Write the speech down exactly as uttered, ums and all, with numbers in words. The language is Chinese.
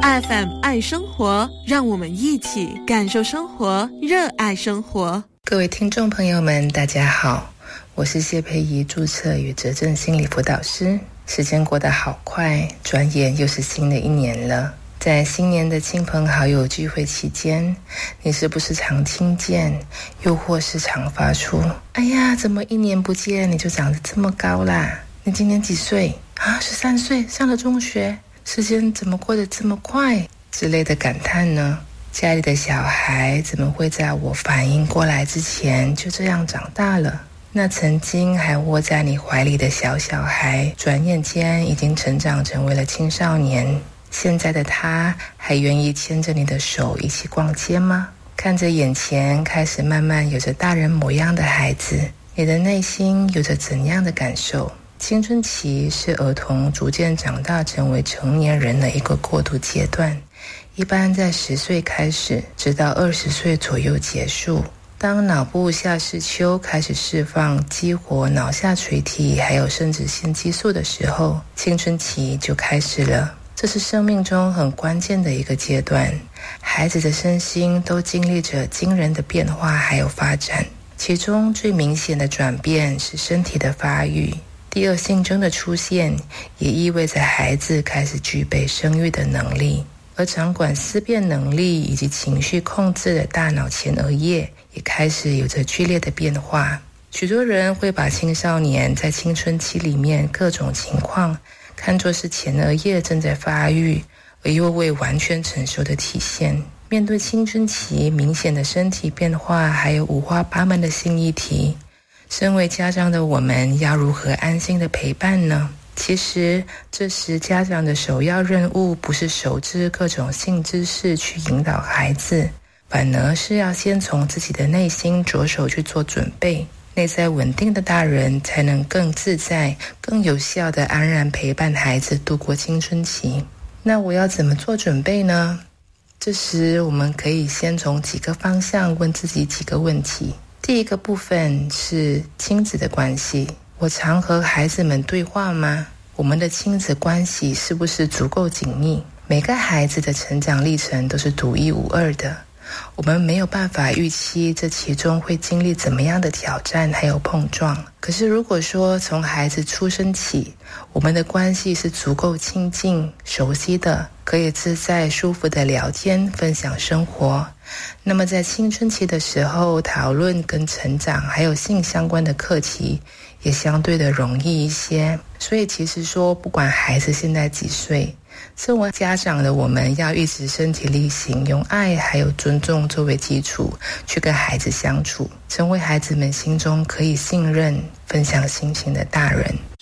F M 爱生活，让我们一起感受生活，热爱生活。 各位听众朋友们，大家好，我是谢佩仪，注册与责任心理辅导师。时间过得好快，转眼又是新的一年了。在新年的亲朋好友聚会期间，你是不是常听见，又或是常发出哎呀，怎么一年不见你就长得这么高啦？你今年几岁啊？十三岁，上了中学，时间怎么过得这么快之类的感叹呢？家里的小孩怎么会在我反应过来之前就这样长大了？那曾经还窝在你怀里的小小孩，转眼间已经成长成为了青少年。现在的他还愿意牵着你的手一起逛街吗？看着眼前开始慢慢有着大人模样的孩子，你的内心有着怎样的感受？青春期是儿童逐渐长大成为成年人的一个过渡阶段，一般在十岁开始，直到二十岁左右结束。当脑部下视丘开始释放激活脑下垂体还有生殖腺激素的时候，青春期就开始了。这是生命中很关键的一个阶段，孩子的身心都经历着惊人的变化还有发展，其中最明显的转变是身体的发育。第二性征的出现也意味着孩子开始具备生育的能力，而掌管思辨能力以及情绪控制的大脑前额叶也开始有着剧烈的变化。许多人会把青少年在青春期里面各种情况看作是前额叶正在发育而又未完全成熟的体现。面对青春期明显的身体变化还有五花八门的新议题，身为家长的我们要如何安心的陪伴呢？其实这时家长的首要任务不是熟知各种性知识去引导孩子，反而是要先从自己的内心着手去做准备。内在稳定的大人才能更自在更有效地安然陪伴孩子度过青春期。那我要怎么做准备呢？这时我们可以先从几个方向问自己几个问题。第一个部分是亲子的关系，我常和孩子们对话吗？我们的亲子关系是不是足够紧密？每个孩子的成长历程都是独一无二的，我们没有办法预期这其中会经历怎么样的挑战还有碰撞。可是如果说从孩子出生起，我们的关系是足够亲近熟悉的，可以自在舒服的聊天分享生活，那么在青春期的时候讨论跟成长还有性相关的课题也相对的容易一些。所以其实说不管孩子现在几岁，身为家长的我们要一直身体力行，用爱还有尊重作为基础去跟孩子相处，成为孩子们心中可以信任分享心情的大人。